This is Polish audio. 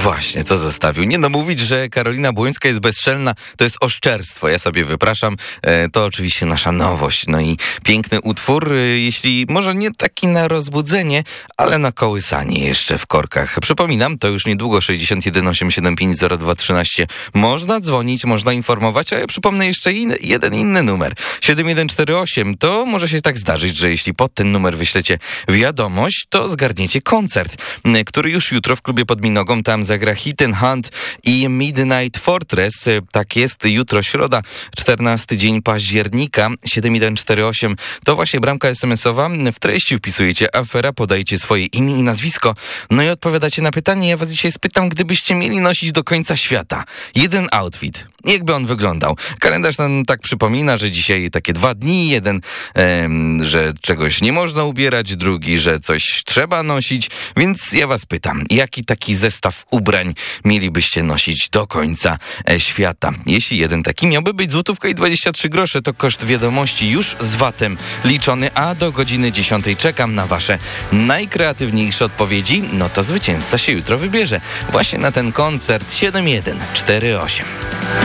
Właśnie, co zostawił? Nie no, mówić, że Karolina Błońska jest bezczelna, to jest oszczerstwo. Ja sobie wypraszam. To oczywiście nasza nowość. No i piękny utwór, jeśli może nie taki na rozbudzenie, ale na kołysanie jeszcze w korkach. Przypominam, to już niedługo 61 875 0213. Można dzwonić, można informować, a ja przypomnę jeszcze jeden inny numer. 7148. To może się tak zdarzyć, że jeśli pod ten numer wyślecie wiadomość, to zgarniecie koncert, który już jutro w klubie pod Minogą. Tam zagra Hit and Hunt i Midnight Fortress. Tak jest, jutro środa, 14 dzień października, 7148. To właśnie bramka SMS-owa. W treści wpisujecie afera, podajecie swoje imię i nazwisko. No i odpowiadacie na pytanie. Ja was dzisiaj spytam, gdybyście mieli nosić do końca świata jeden outfit, jakby on wyglądał? Kalendarz nam tak przypomina, że dzisiaj takie 2 dni. Jeden, że czegoś nie można ubierać, drugi, że coś trzeba nosić. Więc ja was pytam, jaki taki zestaw ubrań mielibyście nosić do końca świata? Jeśli jeden taki miałby być złotówka i 23 grosze, to koszt wiadomości już z VAT-em liczony, a do godziny 10 czekam na wasze najkreatywniejsze odpowiedzi. No to zwycięzca się jutro wybierze właśnie na ten koncert 7148.